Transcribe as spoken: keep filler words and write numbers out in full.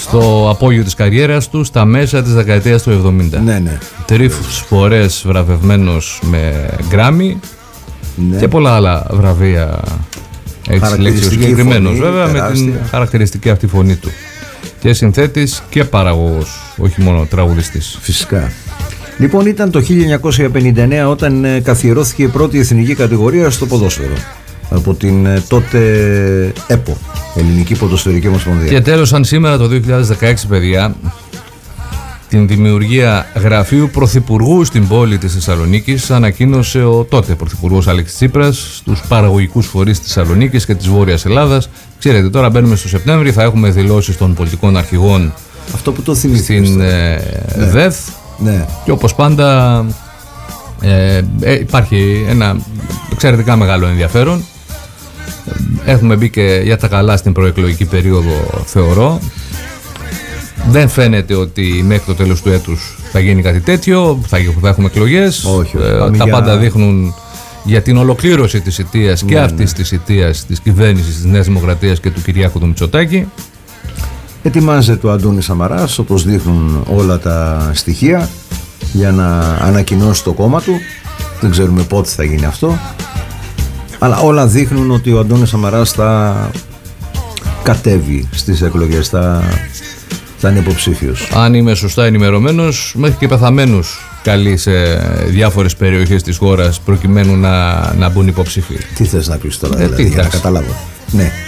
στο απόγειο της καριέρας του, στα μέσα της δεκαετίας του εβδομήντα. Ναι, ναι. Τρεις φορές βραβευμένος με Γκράμι, ναι, και πολλά άλλα βραβεία. Έτσι λέξει ο συγκεκριμένος, βέβαια, τεράστια, με την χαρακτηριστική αυτή φωνή του. Και συνθέτης και παραγωγός, όχι μόνο τραγουδιστής. Φυσικά. Λοιπόν, ήταν το χίλια εννιακόσια πενήντα εννέα όταν καθιερώθηκε η πρώτη εθνική κατηγορία στο ποδόσφαιρο από την τότε ΕΠΟ, Ελληνική Ποδοσφαιρική Ομοσπονδία. Και τέλος, αν σήμερα το δύο χιλιάδες δεκαέξι, παιδιά, την δημιουργία γραφείου πρωθυπουργού στην πόλη της Θεσσαλονίκης ανακοίνωσε ο τότε πρωθυπουργός Αλέξης Τσίπρας στους παραγωγικούς φορείς της Θεσσαλονίκης και της Βόρειας Ελλάδας. Ξέρετε, τώρα μπαίνουμε στο Σεπτέμβρη, θα έχουμε δηλώσεις των πολιτικών αρχηγών. Αυτό που το θυμήθηκε στην ε, ναι. ΔΕΘ. Ναι. Και όπως πάντα ε, ε, υπάρχει ένα εξαιρετικά μεγάλο ενδιαφέρον. Έχουμε μπει και για τα καλά στην προεκλογική περίοδο, θεωρώ. Δεν φαίνεται ότι μέχρι το τέλος του έτους θα γίνει κάτι τέτοιο, θα, θα έχουμε εκλογές. Όχι, όχι, ε, τα για... πάντα δείχνουν για την ολοκλήρωση της ηττίας, ναι, και αυτής, ναι, της ηττίας της κυβέρνησης της Νέας Δημοκρατίας και του Κυριάκου του Μητσοτάκη. Ετοιμάζεται ο Αντώνης Σαμαράς, όπως δείχνουν όλα τα στοιχεία, για να ανακοινώσει το κόμμα του. Δεν ξέρουμε πότε θα γίνει αυτό, αλλά όλα δείχνουν ότι ο Αντώνης Σαμαράς θα κατέβει στις εκλογές, θα, θα είναι υποψήφιος. Αν είμαι σωστά ενημερωμένος, μέχρι και πεθαμένους καλεί σε διάφορες περιοχές της χώρας προκειμένου να, να μπουν υποψήφοι. Τι θες να πεις τώρα, ε, δηλαδή, τι, για να καταλάβω. Ναι.